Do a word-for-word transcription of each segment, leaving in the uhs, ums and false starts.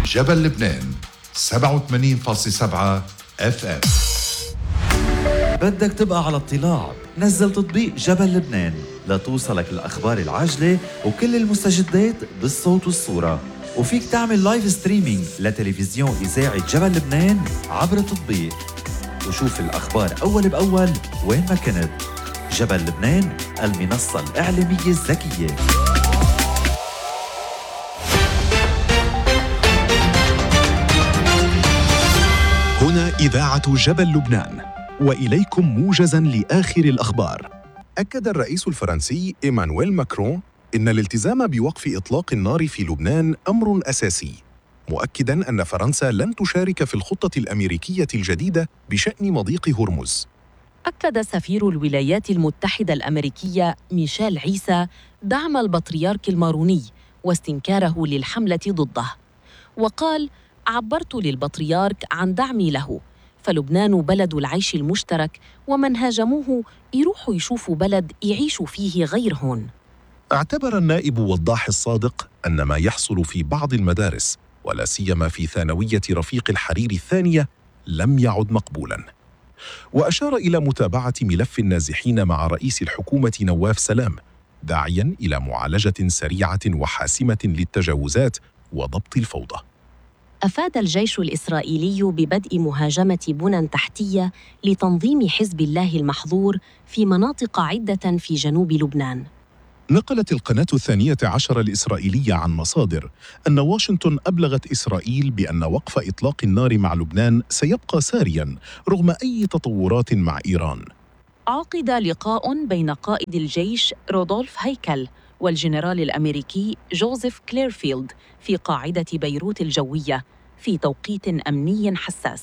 جبل لبنان سبعة وثمانين فاصلة سبعة اف ام. بدك تبقى على اطلاع؟ نزل تطبيق جبل لبنان لتوصلك الأخبار العاجلة وكل المستجدات بالصوت والصورة، وفيك تعمل لايف ستريمينج لتلفزيون إذاعة جبل لبنان عبر التطبيق، وشوف الأخبار أول بأول وين ما كنت. جبل لبنان، المنصة الإعلامية الذكية. هنا إذاعة جبل لبنان، وإليكم موجزاً لآخر الأخبار. أكد الرئيس الفرنسي إيمانويل ماكرون إن الالتزام بوقف إطلاق النار في لبنان أمر أساسي، مؤكداً أن فرنسا لن تشارك في الخطة الأمريكية الجديدة بشأن مضيق هرمز. أكد سفير الولايات المتحدة الأمريكية ميشيل عيسى دعم البطريرك الماروني واستنكاره للحملة ضده، وقال: عبرت للبطريرك عن دعمي له، فلبنان بلد العيش المشترك، ومن هاجموه يروحوا يشوفوا بلد يعيشوا فيه غير هون. اعتبر النائب وضاح الصادق أن ما يحصل في بعض المدارس ولا سيما في ثانوية رفيق الحرير الثانية لم يعد مقبولاً، وأشار إلى متابعة ملف النازحين مع رئيس الحكومة نواف سلام، داعياً إلى معالجة سريعة وحاسمة للتجاوزات وضبط الفوضى. أفاد الجيش الإسرائيلي ببدء مهاجمة بنى تحتية لتنظيم حزب الله المحظور في مناطق عدة في جنوب لبنان. نقلت القناة الثانية عشر الإسرائيلية عن مصادر أن واشنطن أبلغت إسرائيل بأن وقف إطلاق النار مع لبنان سيبقى سارياً رغم أي تطورات مع إيران. عقد لقاء بين قائد الجيش رودولف هيكل والجنرال الأمريكي جوزيف كليرفيلد في قاعدة بيروت الجوية في توقيت أمني حساس،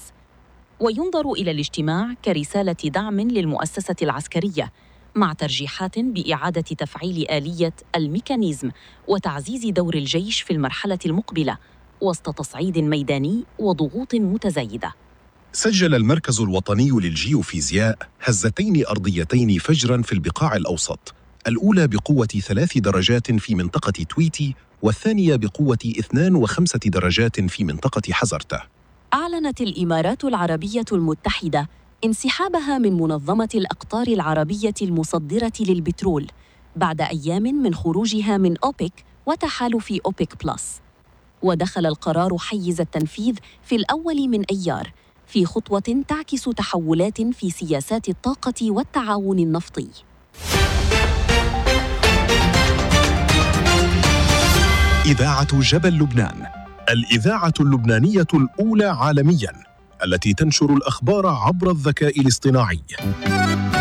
وينظر إلى الاجتماع كرسالة دعم للمؤسسة العسكرية، مع ترجيحات بإعادة تفعيل آلية الميكانيزم وتعزيز دور الجيش في المرحلة المقبلة وسط تصعيد ميداني وضغوط متزايدة. سجل المركز الوطني للجيوفيزياء هزتين أرضيتين فجراً في البقاع الأوسط، الأولى بقوة ثلاث درجات في منطقة تويتي، والثانية بقوة اثنان وخمسة درجات في منطقة حزرته. أعلنت الإمارات العربية المتحدة انسحابها من منظمة الأقطار العربية المصدرة للبترول بعد أيام من خروجها من أوبك وتحالف أوبك بلس، ودخل القرار حيز التنفيذ في الأول من أيار في خطوة تعكس تحولات في سياسات الطاقة والتعاون النفطي. إذاعة جبل لبنان، الإذاعة اللبنانية الأولى عالمياً التي تنشر الأخبار عبر الذكاء الاصطناعي.